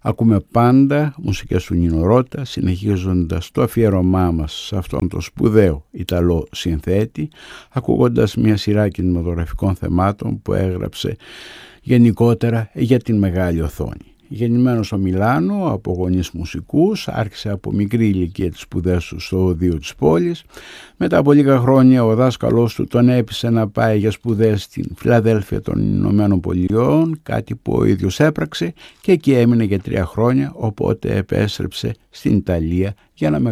Ακούμε πάντα μουσικές του Νίνο Ρώτα, συνεχίζοντας το αφιέρωμά μας σε αυτόν τον σπουδαίο Ιταλό συνθέτη, ακούγοντας μια σειρά κινηματογραφικών θεμάτων που έγραψε γενικότερα για την μεγάλη οθόνη. Γεννημένος στο Μιλάνο από γονείς μουσικούς, άρχισε από μικρή ηλικία τις σπουδές του στο οδείο της πόλης. Μετά από λίγα χρόνια ο δάσκαλός του τον έπεισε να πάει για σπουδές στην Φιλαδέλφια των Ηνωμένων Πολιτειών, κάτι που ο ίδιος έπραξε και εκεί έμεινε για 3 χρόνια, οπότε επέστρεψε στην Ιταλία για να